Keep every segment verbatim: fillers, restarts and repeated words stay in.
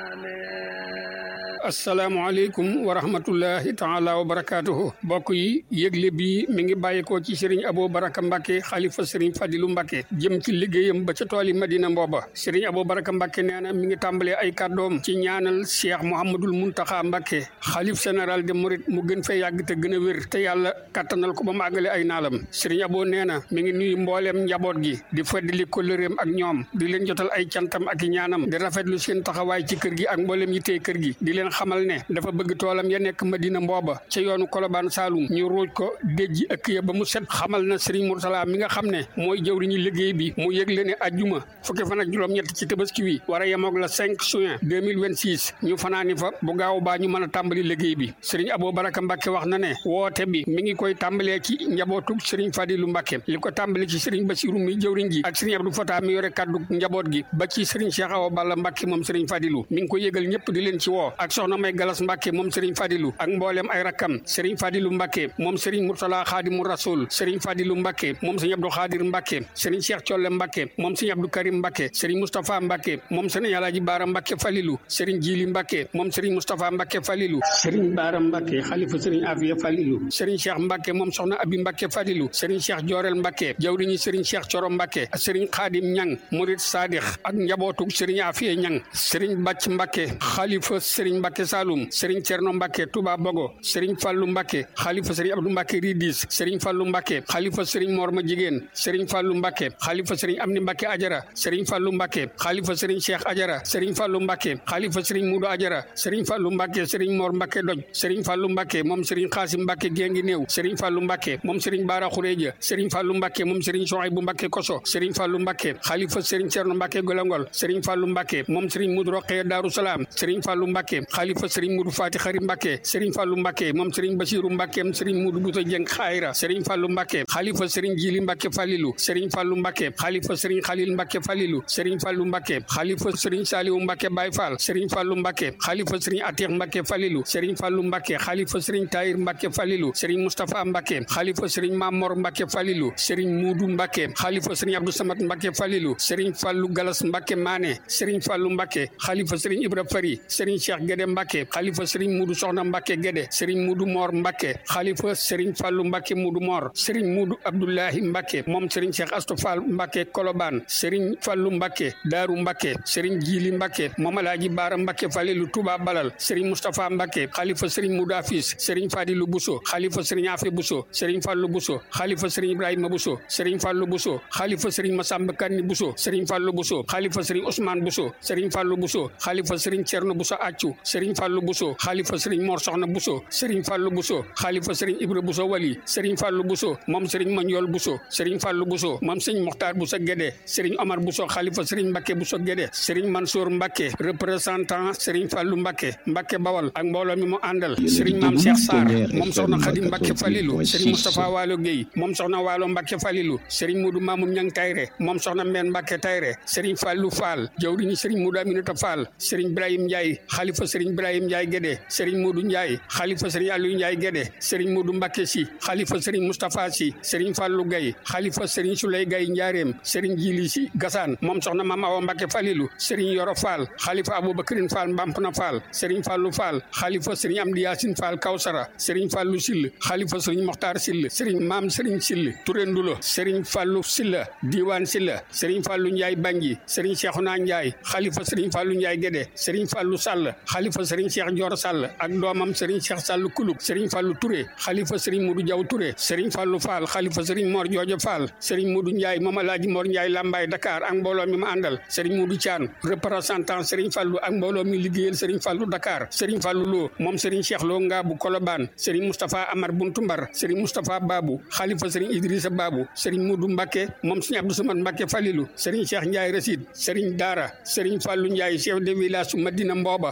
asalaamaaleykum wa rahmatullahi taala wa barakaatuhu mbokk yi yëgle bi mi ngi bàyyikoo ci Serigne Abo Baraka Mbacke xalifa Serigne Fadilou Mbacke jëm ci liggéeyam ba ca tooli Madina Mbooba Serigne Abo Baraka Mbacke nee na mi ngi tàmbalee ay kàddoom ci ñaanal Cheikh Mouhamadul Muntaxa Mbacke xalif général de Mouride mu gën fee yàgg te gën a wér te yàlla kattanal ko ba mu àggale ay naalam Serigne Abo nee na mi ngi nuyu mbooleem njaboot gi di feddali kóllëreem ak ñoom di leen jotal ay cantam ak i ñaanam di rafetlu seen taxawaay ci kër gi ak mbooleem yittee kër gi di leen xamal ne dafa bëgg toolam ya nekk Madina Mbooba ca yoonu Kolobaan Saalum ñu ruuj ko déjji ëkk ya ba mu set xamal na Serigne Mourtala mi nga xam ne mooy jëwriñu liggéey bi mu yëgle ne ajjuma fukki fan ak juróom-ñett ci tabaski wi war a yemoog la cinq juin deux mille vingt-six ñu fanaani fa bu gaaw baa ñu mën a tàmbali liggéey bi Serigne Abo Baraka Mbacke wax na ne woote bi mi ngi koy tàmbalee ci njabootug Serigne Fadilou Mbacke li ko tàmbali ci Serigne Bassirou mi jëwriñ ji ak Serigne Abdou Fatah mi yore kaddu njaboot gi ba ci Serigne Cheikh Awa Balla Mbacke moom Serigne Fadilou mi ngi ko yëgal ñëpp di leen ci woo ak soxna May Galas Mbacke moom Serigne Fadilou ak mboolem ay rakkam Serigne Fadilou Mbacke moom Serigne Mourtala Khadimou Rasoul Serigne Fadilou Mbacke moom Serigne Abdou Khadir Mbacke Serigne Cheikh Thiolle Mbacke moom Serigne Abdou Karim Mbacke Serigne Moustapha Mbacke moom Serigne Alhaji Bara Mbacke Falilou Serigne Djili Mbacke moom Serigne Moustapha Mbacke Falilou Serigne Bara Mbacke xalifa Serigne Afia Falilou Serigne Cheikh Mbacke moom soxna Abi Mbacke Falilou Serigne Cheikh Diorel Mbacke jawriñu Serigne Cheikh Thioro Mbacke Serigne Khadim Ñang Mourid Sadikh ak njabootug Serigne Afia Ñang Serigne Bàcc Mbacke xalifa Serigne Mbacke Saloum Serigne Cerno Mbacke Touba Bogo Serigne Fallou Mbacke xalifa Serigne Abdou Mbacke Ridis Serigne Fallou Mbacke xalifa Serigne Morma Jigéen Serigne Fallou Mbacke xalifa Serigne Amni Mbacke Ajara Serigne Fallou Mbacke xalifa Serigne Cheikh Ajara Serigne Fallou Mbacke xalifa Serigne Moudou Ajara Serigne Fallou Mbacke Serigne Mor Mbacke Doj Serigne Fallou Mbacke moom Serigne Xaasim Mbacke Gengi Néew Serigne Fallou Mbacke moom Serigne Bara Khourédia Serigne Fallou Mbacke moom Serigne Souhaïbou Mbacke Koso Serigne Fallou Mbacke xalifa Serigne Cerno Mbacke Golangol Serigne Fallou Mbacke moom Serigne Moudou Rokhaya Darou Salam Serigne Fallou Mbacke xalifa Serigne Moudou Fati Khari Mbacke Serigne Fallou Mbacke moom Serigne Bassirou Mbacke Serigne Moudou Bouta Dieng Khayra Serigne Fallou Mbacke xalifa Serigne Djili Mbacke Falilou Serigne Fallou Mbacke xalifa Serigne Khalil Mbacke Falilou Serigne Fallou Mbacke xalifa Serigne Saliou Mbacke Baye Fall Serigne Fallou Mbacke xalifa Serigne Atikh Mbacke Falilou Serigne Fallou Mbacke xalifa Serigne Tahir Mbacke Falilou Serigne Moustapha Mbacke xalifa Serigne Mamor Mbacke Falilou Serigne Moudou Mbacke xalifa Serigne Abdou Samad Mbacke Falilou Serigne Fallou Galas Mbacke Mané Serigne Fallou Mbacke xalifa Serigne Ibra Fari Serigne Cheikh Guédé Mbacke xalifa Serigne Moudou Soxna Mbacke Guédé Serigne Moudou Mor Mbacke xalifa Serigne Fallou Mbacke Moudou Mor Serigne Moudou Abdoulahi Mbacke moom Serigne Cheikh Astou Fall Mbacke Kolobane Serigne Fallou Mbacke Darou Mbacke Serigne Djili Mbacke moom Alhaji Bara Mbacke Falilou Touba Balal Serigne Moustapha Mbacke xalifa Serigne Moudou Afis Serigne Fadilou Bousso xalifa Serigne Afé Bousso Serigne Fallou Bousso xalifa Serigne Ibrahima Bousso Serigne Fallou Bousso xalifa Serigne Massamba Kanni Bousso Serigne Fallou Bousso xalifa Serigne Ousmane Bousso Serigne Fallou Bousso xalifa Serigne Thierno Bousso Accu Serigne Fallou Bousso xalifa Serigne Mor Soxna Bousso Serigne Fallou Bousso xalifa Serigne Ibra Bousso Wali Serigne Fallou Bousso moom Serigne Mandiol Bousso Serigne Fallou Bousso moom Serigne Mokhtar Bousso Guédé Serigne Omar Bousso xalifa Serigne Mbacke Bousso Guédé Serigne Mansour Mbacke représentant Serigne Fallou Mbacke Mbacke Bawal ak mbooloo mi mu àndal Serigne Mame Cheikh Sarr moom soxna Khadim Mbacke Falilou Serigne Moustapha Walo Gueye moom soxna Walo Mbacke Falilou Serigne Moudou Mamoun Niang Tayre moom soxna Mbène Mbacke Tayre Serigne Fallou Fall jawriñu Serigne Moudou Aminata Fall Serigne Ibrahim Ndiaye xalifa Serigne Ibrahim Ndiaye Guédé Serigne Moudou Ndiaye xalifa Serigne Aliou Ndiaye Guédé Serigne Moudou Mbacke Sy xalifa Serigne Moustapha Sy Serigne Fallou Gaye xalifa Serigne Souley Gaye Ndiarème Serigne Djili Sy Gassane moom soxna Mame Awa Mbacke Falilou Serigne Yoro Fall xalifa Aboubacrine Fall Mbampna Fall Serigne Fallou Fall xalifa Serigne Amdi Yacine Fall Kawsara Serigne Fallou Sill xalifa Serigne Mokhtar Sill Serigne Mame Serigne Sill Touré Ndulo Serigne Fallou Silla Diwane Silla Serigne Fallou Ndiaye Bangui Serigne Cheikhouna Ndiaye xalifa Serigne Fallou Ndiaye Guédé Serigne Fallou Sall xalifa Serigne Cheikh Dior Sall ak doomam Serigne Cheikh Sall Kulub Serigne Fallou Touré xalifa Serigne Modou Diaw Touré Serigne Fallou Fall xalifa Serigne Mor Joojo Fall Serigne Modou Ndiaye moom Alaaji Mor Ndiaye Lambaye Dakar ak mbooloo mi ma àndal Serigne Modou Thian représentant Serigne Fallou ak mbooloo mi liggéeyal Serigne Fallou Dakar Serigne Fallou Lo moom Serigne Cheikh Lo Ngabou Kolobane Serigne Moustapha Amar Buntu Mbar Serigne Moustapha Babou xalifa Serigne Idrissa Babou Serigne Modou Mbacke moom Serigne Abdou Samad Mbacke Falilou Serigne Cheikh Ndiaye Rasid Serigne Dara Serigne Fallou Ndiaye chef de village su Madina Mbooba Serigne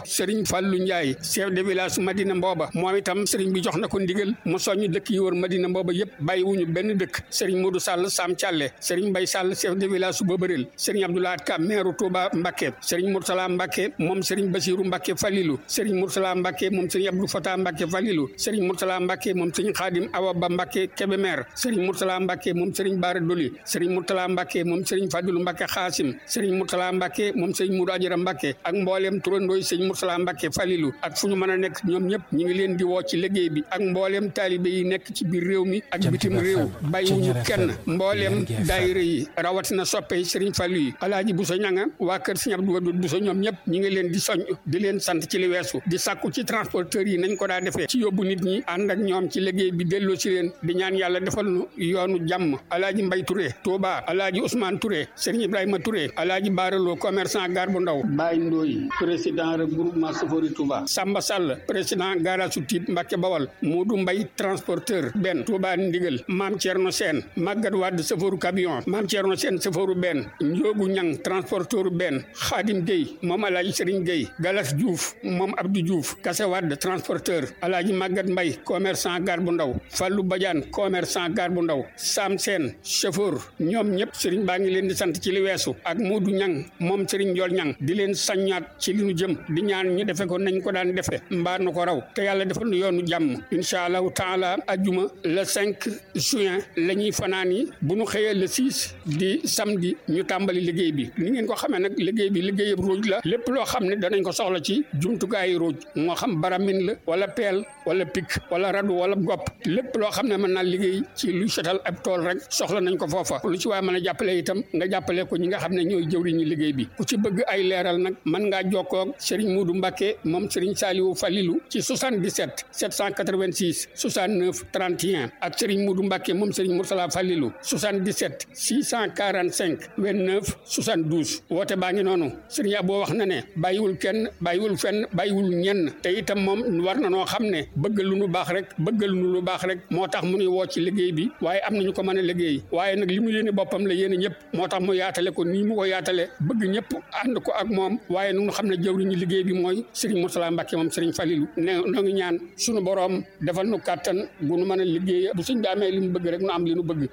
Fallou Ndiaye chef de village Madina Mbooba moom itam sëriñ bi jox na ko ndigal mu soññ dëkk yi wër Madina Mbooba yëpp bàyyiwuñu benn dëkk sëriñ Modou Sall Sam Thialé sëriñ Mbaye Sall chef de village su Bobareel sëriñ Abdoulaye Ka maire Touba Mbacké sëriñ Mourtala Mbacké moom sëriñ Bassirou Mbacké Falilou sëriñ Mourtala Mbacké moom sëriñ Abdou Fatah Mbacké Falilou sëriñ Mourtala Mbacké moom sëriñ Khadim Awa Ba Mbacké Kébémer sëriñ Mourtala Mbacké moom sëriñ Bara Doli sëriñ Mourtala Mbacké moom sëriñ Fadilou Mbacké Khassim sëriñ Mourtala Mbacké moom sëriñ Moudou Adjara Mbacké ak mbooleem turandooy sëriñ Mourtala Mbacké Falilou ak fu ñu mën a nekk ñoom ñëpp ñu ngi leen di woo ci liggéey bi ak mbooleem taalibe yi nekk ci biir réew mi ak bitim réew bàyyiwuñu kenn mbooleem daayira yi rawatina soppe sëriñ Fallu yi Alaaji Bousso ñanga waa kër sëriñ Abdou Wadoud Bousso ñoom ñëpp ñu ngi leen di soñ di leen sant ci li weesu di sàkku ci transporteurs yi nañ ko daa defee ci yóbbu nit ñi ànd ak ñoom ci liggéey bi delloo ci leen di ñaan yàlla defal nu yoonu jàmm Alaaji Mbay Touré Touba Alaaji Ousmane Touré sëriñ Ibrahima Touré Alaaji Baaraloo commerçant gare bu ndaw Baye Ndoy président regroupement Sofori Touba Samba Sall président garage su Tiib Mbàkke Bawal Modou Mbay transporteur benn Touba Ndigal Maam Thierno Sène Maguette Wade chauffeur camion Maam Thierno Sène chauffeur benn Njoogu Ñang transporteur benn Khadim Gueye moom Alaaji Serigne Gueye Galas Diouf moom Abdou Diouf Kassé Wade transporteur Alaaji Maguette Mbay commerçant gare bu ndaw Fallou Badiane commerçant gare bu ndaw Sam Sène chauffeur ñoom ñëpp Serigne baa ngi leen di sant ci li weesu ak Modou Ñang moom Serigne Ndiol Ñang di leen saññaat ci li nu jëm di ñaan ñu defe ko nañ ko daan defe mbaa nu ko raw te yàlla defal nu yoonu jàmm incha allahu taala ajjuma le cinq juin la ñuy fanaan yi bu nu xëyee le six di samedi ñu tàmbali liggéey bi ni ngeen ko xamee nag liggéey bi liggéey ruuj la lépp loo xam ne danañ ko soxla ci jumtukaayu ruuj moo xam baramin la wala peel wala pik wala radu wala gopp lépp loo xam ne mën naa liggéey ci luy setal ab tool rek soxla nañ ko foofa lu ci waaye mën a jàppale itam nga jàppale ko ñi nga xam ne ñooy jëwriñu liggéey bi ku ci bëgg ay leeral nag mën ngaa jokkoo ak Serigne Moudou Mbacké moom Serigne Saliou Falilou ci soixante-dix-sept sept cent quatre-vingt-six soixante-neuf trente et un ak Serigne Moudou Mbacké moom Serigne Mourtala Falilou soixante-dix-sept six cent quarante-cinq vingt-neuf soixante-douze woote baa ngi noonu Serigne Abo wax na ne bàyyiwul kenn bàyyiwul fenn bàyyiwul ñenn te itam moom war na noo xam ne bëgg lu nu baax rek bëgg lu nu baax rek moo tax mu nuy woo ci liggéey bi waaye am nañu ko mën a liggéey waaye nag li mu yéene boppam la yéene ñëpp moo tax mu yaatale ko nii mu ko yaatale bëgg ñëpp ànd ko ak moom waaye nu xam ne jëwriñu liggéey bi mooy Serigne Mourtala Mbacké moom Serigne Falilou ne noo ngi ñaan sunu borom defal nu kàttan bu nu mën a liggéey bu suñ bi amee li nu bëgg rek nu am li nu bëgg